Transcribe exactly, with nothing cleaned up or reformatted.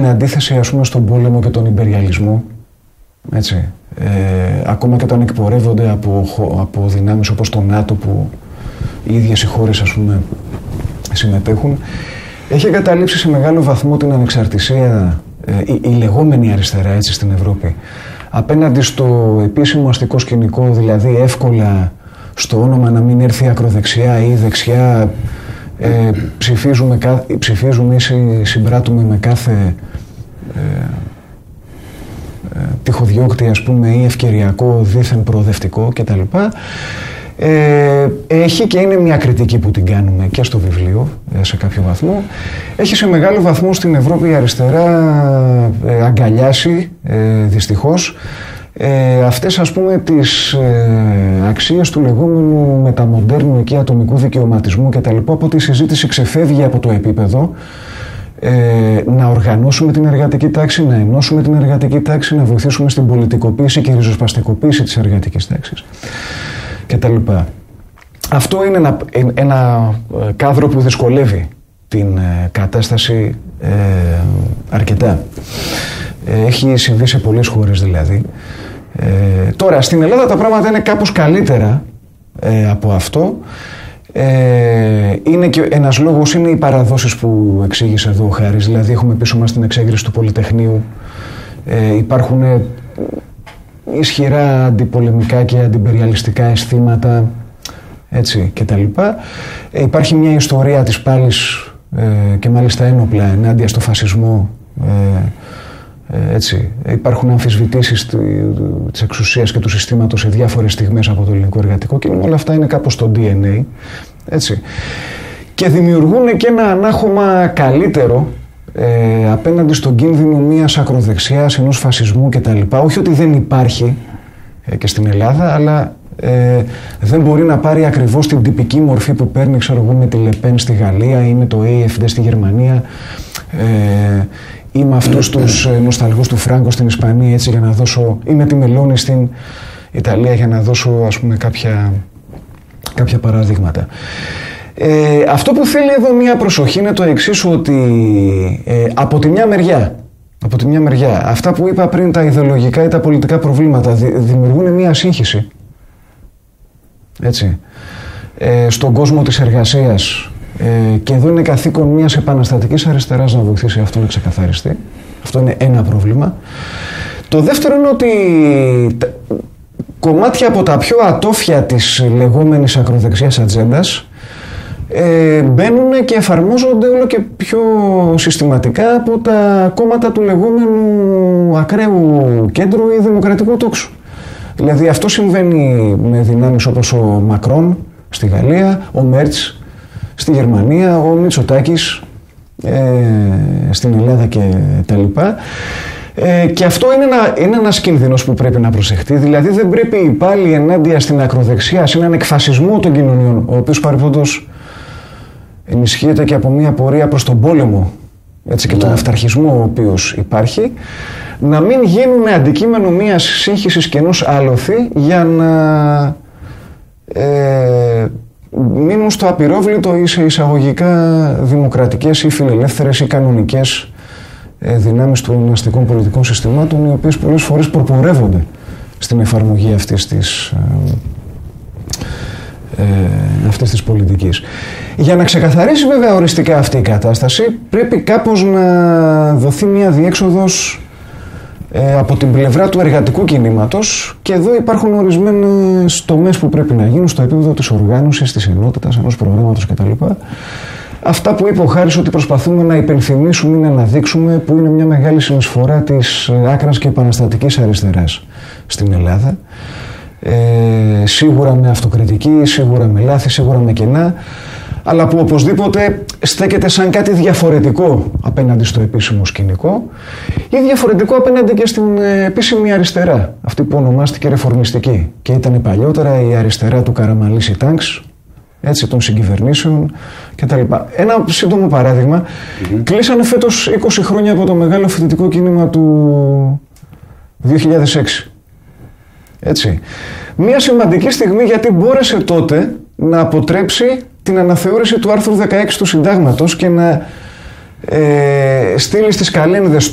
αντίθεση, ας πούμε, στον πόλεμο και τον ιμπεριαλισμό. Έτσι. Ε, ακόμα και όταν εκπορεύονται από, από δυνάμεις όπως το ΝΑΤΟ, που οι ίδιες οι χώρες, ας πούμε, συμμετέχουν, έχει εγκαταλείψει σε μεγάλο βαθμό την ανεξαρτησία, ε, η, η λεγόμενη αριστερά, έτσι, στην Ευρώπη, απέναντι στο επίσημο αστικό σκηνικό, δηλαδή εύκολα στο όνομα να μην έρθει ακροδεξιά ή δεξιά, ε, ψηφίζουμε, ψηφίζουμε ή συμπράττουμε με κάθε ε, ε, τυχοδιώκτη, ας πούμε, ή ευκαιριακό δήθεν προοδευτικό κτλ. Ε, έχει, και είναι μια κριτική που την κάνουμε και στο βιβλίο, ε, σε κάποιο βαθμό, έχει σε μεγάλο βαθμό στην Ευρώπη η αριστερά ε, αγκαλιάσει, ε, δυστυχώς, ε, αυτές, ας πούμε, τις ε, αξίες του λεγόμενου μεταμοντέρνου εκεί ατομικού δικαιωματισμού κτλ. Οπότε η συζήτηση ξεφεύγει από το επίπεδο ε, να οργανώσουμε την εργατική τάξη, να ενώσουμε την εργατική τάξη, να βοηθήσουμε στην πολιτικοποίηση και ριζοσπαστικοποίηση της εργατικής τάξης κτλ. Αυτό είναι ένα, ένα κάδρο που δυσκολεύει την ε, κατάσταση ε, αρκετά. Ε, έχει συμβεί σε πολλές χώρες δηλαδή. Ε, τώρα, στην Ελλάδα τα πράγματα είναι κάπως καλύτερα ε, από αυτό. Ε, είναι και ένας λόγος, είναι οι παραδόσεις που εξήγησε εδώ ο Χάρης. Δηλαδή έχουμε πίσω μας την εξέγερση του Πολυτεχνείου. Ε, υπάρχουν ε, ισχυρά αντιπολεμικά και αντιπεριαλιστικά αισθήματα, έτσι, και τα λοιπά. Ε, υπάρχει μια ιστορία της πάλης ε, και μάλιστα ένοπλα ενάντια στο φασισμό. Ε, ε, έτσι. Υπάρχουν αμφισβητήσεις της εξουσίας και του συστήματος σε διάφορες στιγμές από το ελληνικό εργατικό κίνημα. Όλα αυτά είναι κάπως στο ντι εν έι. Έτσι. Και δημιουργούν και ένα ανάχωμα καλύτερο Ε, απέναντι στον κίνδυνο μιας ακροδεξιάς, ενός φασισμού κτλ. Όχι ότι δεν υπάρχει ε, και στην Ελλάδα, αλλά ε, δεν μπορεί να πάρει ακριβώς την τυπική μορφή που παίρνει, ξέρω εγώ, με τη Λεπέν στη Γαλλία ή με το έι εφ ντι στη Γερμανία ε, ή με αυτούς τους ε, νοσταλγούς του Φράγκο στην Ισπανία, έτσι, για να δώσω, ή με τη Μελώνη στην Ιταλία, για να δώσω, ας πούμε, κάποια, κάποια παραδείγματα. Ε, αυτό που θέλει εδώ μια προσοχή είναι το εξής, ότι ε, από τη μια μεριά, από τη μια μεριά, αυτά που είπα πριν, τα ιδεολογικά ή τα πολιτικά προβλήματα δη, δημιουργούν μια σύγχυση, έτσι, ε, στον κόσμο της εργασίας, ε, και εδώ είναι καθήκον μιας επαναστατικής αριστεράς να βοηθήσει αυτό να ξεκαθαριστεί. Αυτό είναι ένα πρόβλημα. Το δεύτερο είναι ότι τα, κομμάτια από τα πιο ατόφια της λεγόμενης ακροδεξιάς ατζέντας Ε, μπαίνουν και εφαρμόζονται όλο και πιο συστηματικά από τα κόμματα του λεγόμενου ακραίου κέντρου ή δημοκρατικού τόξου. Δηλαδή αυτό συμβαίνει με δυνάμεις όπως ο Μακρόν στη Γαλλία, ο Μέρτς στη Γερμανία, ο Μητσοτάκης ε, στην Ελλάδα και τα λοιπά. Ε, και αυτό είναι, ένα, είναι ένας κίνδυνος που πρέπει να προσεχτεί. Δηλαδή δεν πρέπει πάλι ενάντια στην ακροδεξιά, σε έναν εκφασισμό των κοινωνιών, ο οποίος παρεπιπτόντως ενισχύεται και από μια πορεία προς τον πόλεμο, έτσι, και ναι, τον αυταρχισμό ο οποίος υπάρχει, να μην γίνουν αντικείμενο μιας σύγχυσης και ενός άλοθη για να ε, μείνουν στο απειρόβλητο ή σε εισαγωγικά δημοκρατικές ή φιλελεύθερες ή κανονικές ε, δυνάμεις των αστικών πολιτικών συστημάτων, οι οποίες πολλές φορές προπορεύονται στην εφαρμογή αυτής της ε, Ε, αυτής της πολιτικής. Για να ξεκαθαρίσει βέβαια οριστικά αυτή η κατάσταση, πρέπει κάπως να δοθεί μια διέξοδος ε, από την πλευρά του εργατικού κινήματος, και εδώ υπάρχουν ορισμένες τομές που πρέπει να γίνουν στο επίπεδο της οργάνωσης, της ενότητας, ενός προγράμματος κτλ. Αυτά που είπε ο Χάρης, ότι προσπαθούμε να υπενθυμίσουμε ή να αναδείξουμε, που είναι μια μεγάλη συνεισφορά της άκρας και επαναστατικής αριστεράς στην Ελλάδα. Ε, σίγουρα με αυτοκριτική, σίγουρα με λάθη, σίγουρα με κενά, αλλά που οπωσδήποτε στέκεται σαν κάτι διαφορετικό απέναντι στο επίσημο σκηνικό ή διαφορετικό απέναντι και στην επίσημη αριστερά, αυτή που ονομάστηκε ρεφορμιστική και ήταν παλιότερα η αριστερά του Καραμανλής Τάγκς, έτσι, των συγκυβερνήσεων κτλ. Ένα σύντομο παράδειγμα, mm-hmm. κλείσανε φέτος είκοσι χρόνια από το μεγάλο φοιτητικό κίνημα του δύο χιλιάδες έξι. Έτσι. Μια σημαντική στιγμή, γιατί μπόρεσε τότε να αποτρέψει την αναθεώρηση του άρθρου δεκαέξι του Συντάγματος και να ε, στείλει στις καλένδες